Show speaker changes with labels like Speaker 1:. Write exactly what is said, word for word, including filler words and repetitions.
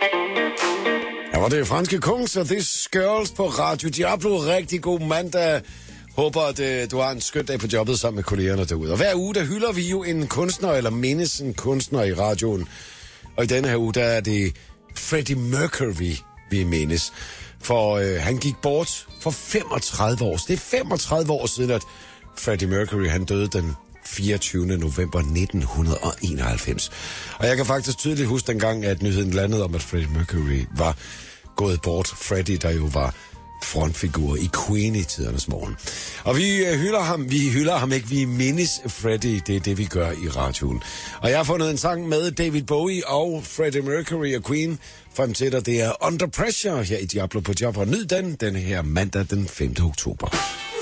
Speaker 1: Ja, var det franske Kungs og This Girls på Radio Diablo. Rigtig god mandag. Håber, at øh, du har en skøn dag på jobbet sammen med kollegerne derude. Og hver uge, der hylder vi jo en kunstner, eller mindes en kunstner i radioen. Og i denne her uge, der er det Freddie Mercury, vi mindes. For øh, han gik bort for femogtredive år. Det er femogtredive år siden, at Freddie Mercury, han døde den fireogtyvende november nitten enoghalvfems. Og jeg kan faktisk tydeligt huske dengang, at nyheden landede om, at Freddie Mercury var gået bort. Freddie, der jo var frontfigur i Queen i tidernes morgen. Og vi øh, hylder ham, vi hylder ham ikke, vi mindes Freddie, det er det, vi gør i radioen. Og jeg har fundet en sang med David Bowie og Freddie Mercury og Queen frem til dig. Det er Under Pressure her i Diablo på Job. Og nyd den, den her mandag den femte oktober.